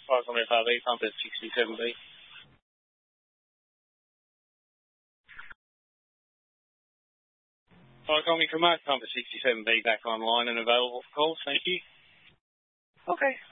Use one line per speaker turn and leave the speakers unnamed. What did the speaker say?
Advise on FRV, pump at 67B. Hi, Tommy from Mark, pump at 67B back online and available for calls. Thank you.
Okay.